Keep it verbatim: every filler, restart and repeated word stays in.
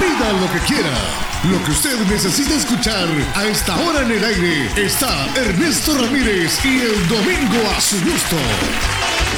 Pida lo que quiera. Lo que usted necesita escuchar a esta hora en el aire está Ernesto Ramírez y el domingo a su gusto.